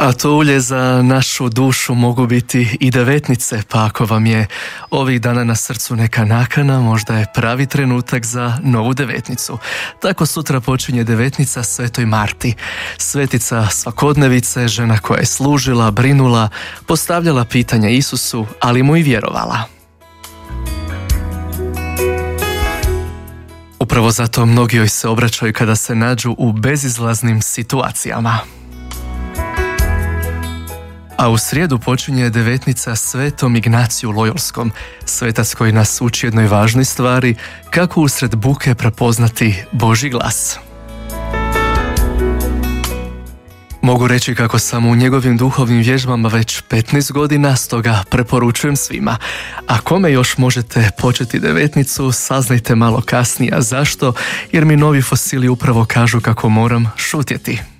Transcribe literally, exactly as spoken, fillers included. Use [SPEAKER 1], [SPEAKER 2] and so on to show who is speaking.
[SPEAKER 1] A to ulje za našu dušu mogu biti i devetnice, pa ako vam je ovih dana na srcu neka nakana, možda je pravi trenutak za novu devetnicu. Tako sutra počinje devetnica Svetoj Marti. Svetica svakodnevice, žena koja je služila, brinula, postavljala pitanja Isusu, ali mu i vjerovala. Upravo zato mnogi joj se obraćaju kada se nađu u bezizlaznim situacijama. A u srijedu počinje devetnica Svetom Ignaciju Lojolskom, svetac koji nas uči jednoj važnoj stvari, kako usred buke prepoznati Božji glas. Mogu reći kako sam u njegovim duhovnim vježbama već petnaest godina, stoga preporučujem svima. A kome još možete početi devetnicu, saznajte malo kasnije. A zašto? Jer mi novi fosili upravo kažu kako moram šutjeti.